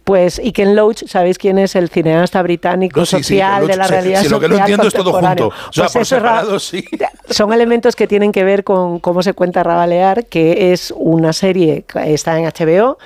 Pues, y Ken Loach, ¿sabéis quién es el cineasta británico social de la realidad social? Lo que no entiendo es todo junto. O sea, pues por separado, sí. Son elementos que tienen que ver con cómo se cuenta Rabalear, que es una serie que está en HBO,